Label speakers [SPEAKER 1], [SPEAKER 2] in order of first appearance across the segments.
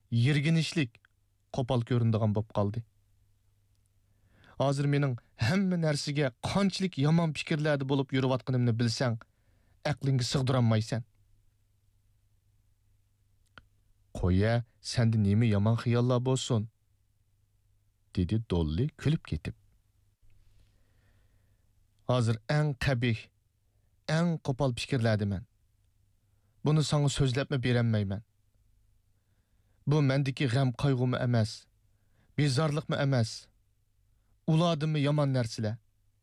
[SPEAKER 1] yirginishlik, qo'pol ko'rinadigan bo'lib qoldi. Hozir mening hamma narsaga qanchalik yomon fikrlarda bo'lib yurayotganimni bilsang, aqlingga sig'diranmaysan. Qo'ya, senda nima yomon xiyollar bo'lsin? dedi Dolly kulib ketib. Hozir eng qabih, eng qo'pol fikrlardaman. Buni sana so'zlabmi berenmayman. Bu mendiki g'am qayg'umi emas, bezorliqmi emas, uladimmi yomon narsalar.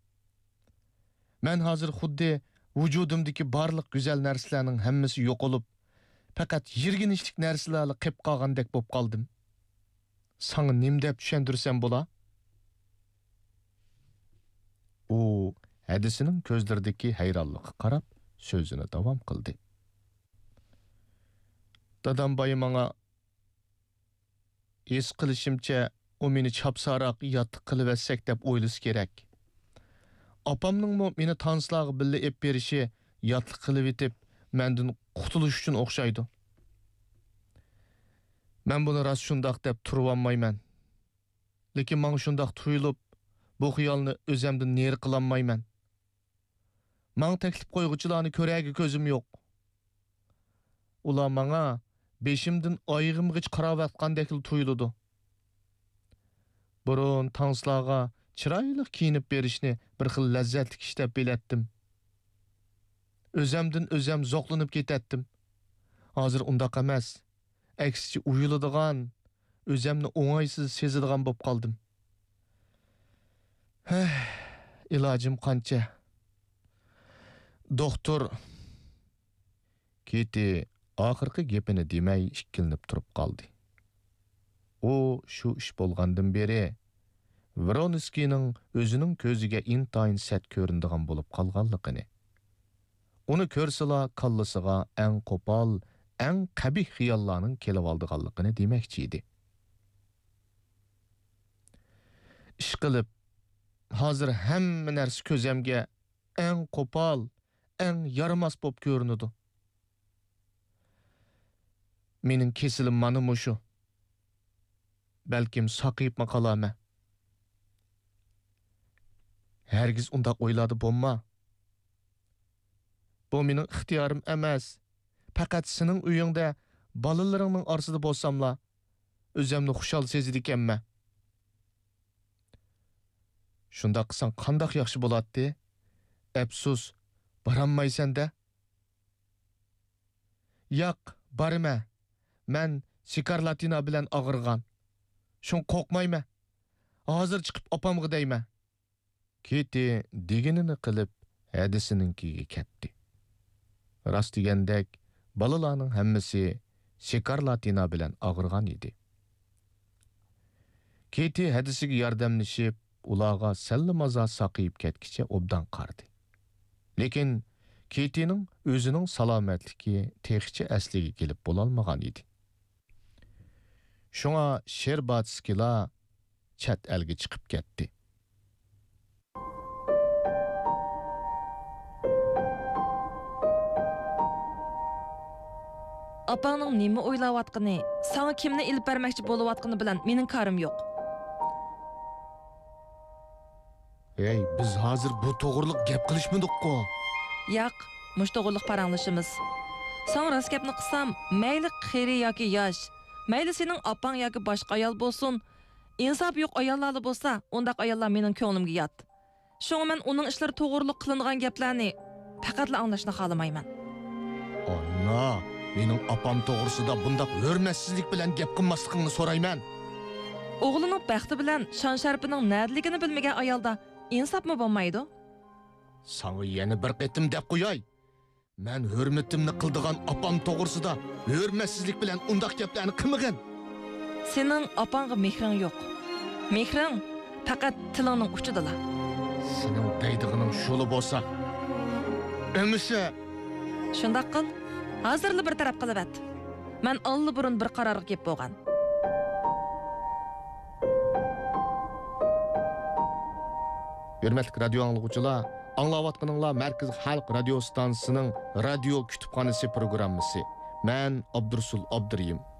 [SPEAKER 1] Men hozir xuddi vujudimdagi barliq go'zal narsalarning hammasi yo'qolib, faqat yirginishlik narsalarni qilib qolgandek bo'lib qoldim. Sana nim deb tushuntirsam bo'la? U hadisining ko'zlaridagi hayronlikqa qarab so'zini davom qildi. Dadam boyi menga his qilishimcha u meni chapsaroq yotib qilib etsak deb o'ylash kerak. Opamning meni tanslag'i billa ep berishi yotib qilib etib mendan qutulish uchun o'xshaydi. Men buni rost shundoq deb turib olmayman. Lekin menga shundoq tuyulib, bu xiyolni o'zimdan neri qilolmayman. Men taklif qo'yg'uchilarni ko'ragi ko'zim yo'q. Ular menga beshimdan oyog'imgacha qarab atqandek tuyuladi. Burun tanslarga chiroyli kiyinib berishni bir xil lazzatli ish deb biletdim. O'zimdan o'zim zo'qlanib ketatdim. Hozir undaq emas. Aksicha uyuladigan, o'zimni o'ng'aysiz sezadigan bo'lib qoldim. Ilojim qancha? Doktor Keti oxirgi gapini demay ikkilinib turib qoldi. U shu ish bo'lgandan beri Vronskining o'zining ko'ziga intayin sat ko'rinadigan bo'lib qolganligini, uni ko'rsala kallasiga eng qo'pol, eng qabih xiyollarning kelib oldiganligini demoqchi edi. Ish qilib, hozir hamma narsa ko'zimga eng qo'pol, eng yaramas bo'lib ko'rinadi. Mening kesilim mana mushu. Balkim saqiyibmi qolama. Hergiz undaq o'yladi bo'lma. Bu mening ixtiyorim emas. Faqat sening uyingda balalaringning orasida bo'lsamla, o'zimni xushal sezidi ekanman. Shunda qilsang qandoq yaxshi bo'ladi? Afsus, boramaysan-da? Yo'q, borma. Men Sikarlatina bilan og'irgan. Shun qo'rqmayman. Hozir chiqib opamga deyman. Keti deganini qilib hadisininkiga ketdi. Rost degandek, balalarning hammasi Sikarlatina bilan og'irgan edi. Keti hadisiga yordamlashib, ularga sallamaza saqiyib ketkicha obdan qardi. Lekin Ketining o'zining salomatligi texicha asliga kelib bo'lolmagan edi. Shunga Sherbatskilar chat elga chiqib ketdi.
[SPEAKER 2] Apangning nima o'ylayotgani, sana kimni ilib bermoqchi bo'layotgani bilan mening ko'rim yo'q.
[SPEAKER 1] Ey, biz hozir bu to'g'riliq gap qilishmadik-ku.
[SPEAKER 2] Yo'q, mush to'g'riliq paranglashimiz. Sen rost gapni qilsam, mayli xiri yoki yosh, mayli sening opang yoki boshqa ayol bo'lsin, insof yo'q ayollar bo'lsa, undaq ayollar mening ko'nglimga yot. Shunga men uning ishlari to'g'riliq qilingan gaplarni faqatla anglashni xohlamayman.
[SPEAKER 1] Ana, mening opam to'g'risida bundaq hurmatsizlik bilan gap qilmasligingni so'rayman.
[SPEAKER 2] O'g'lining baxti bilan shon sharpining nadligini bilmagan ayolda insofmi bo'lmaydi?
[SPEAKER 1] Sana yana bir qitim deb qo'yay. Men hurmatimni qildigan opam to'g'risida hurmatsizlik bilan undaq gaplarni qilmagan.
[SPEAKER 2] Sening opangga mehring yo'q. Mehring faqat tilingning uchidalar.
[SPEAKER 1] Sening deydigining shuli bo'lsa, emisi
[SPEAKER 2] shundoq qil. Hozirli bir taraf qilib at. Men olli burun bir qarorga kelib bo'lgan.
[SPEAKER 1] Hurmatli radio anglovchilar, anglayotganinglar Markaz Xalq radio stansiyasining radio kutubxonasi programmasi. Men Abdursul Abdurim.